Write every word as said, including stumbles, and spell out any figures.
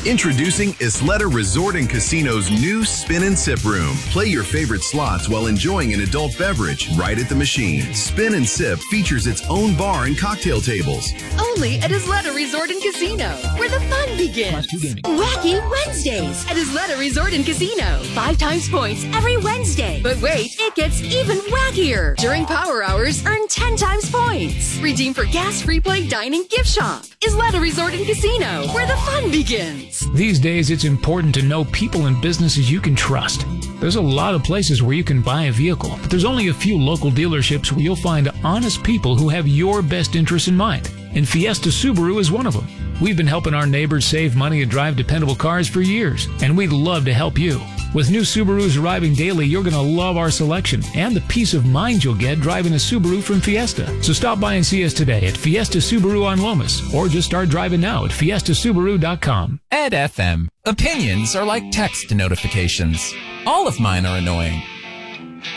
Introducing Isleta Resort and Casino's new Spin and Sip Room. Play your favorite slots while enjoying an adult beverage right at the machine. Spin and Sip features its own bar and cocktail tables. Only at Isleta Resort and Casino, where the fun begins. Wacky Wednesdays at Isleta Resort and Casino. Five times points every Wednesday. But wait, it gets even wackier. During power hours, earn ten times points. Redeem for gas free play dining gift shop. Isleta Resort and Casino, where the fun begins. These days, it's important to know people and businesses you can trust. There's a lot of places where you can buy a vehicle, but there's only a few local dealerships where you'll find honest people who have your best interests in mind. And Fiesta Subaru is one of them. We've been helping our neighbors save money and drive dependable cars for years, and we'd love to help you. With new Subarus arriving daily, you're going to love our selection and the peace of mind you'll get driving a Subaru from Fiesta. So stop by and see us today at Fiesta Subaru on Lomas, or just start driving now at fiesta subaru dot com. Ed F M. Opinions are like text notifications. All of mine are annoying.